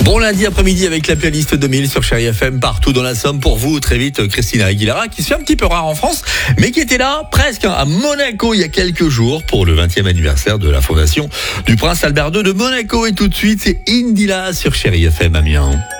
Bon lundi après-midi avec la playlist 2000 sur Chérie FM partout dans la Somme. Pour vous, très vite, Christina Aguilera qui se fait un petit peu rare en France, mais qui était là presque à Monaco il y a quelques jours pour le 20e anniversaire de la fondation du prince Albert II de Monaco. Et tout de suite, c'est Indila sur Chérie FM Amiens.